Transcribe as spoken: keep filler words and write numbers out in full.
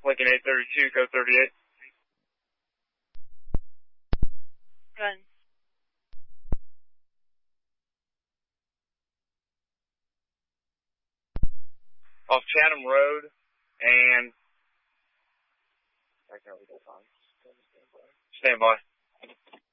Lincoln eight thirty-two, code thirty-eight. Gun. Off Chatham Road, and... Stand by.